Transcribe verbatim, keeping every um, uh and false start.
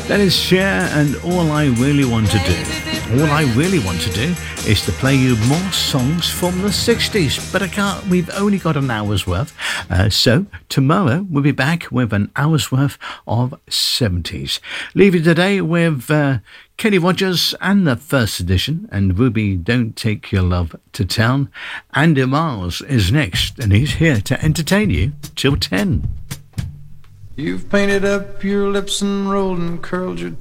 That is Cher and All I Really Want to Do. All I really want to do is to play you more songs from the sixties, but I can't, we've only got an hour's worth. Uh, so tomorrow we'll be back with an hour's worth of seventies. Leave you today with uh, Kenny Rogers and the first edition, and Ruby Don't Take Your Love to Town. Andy Miles is next, and he's here to entertain you till ten. You've painted up your lips and rolled and curled your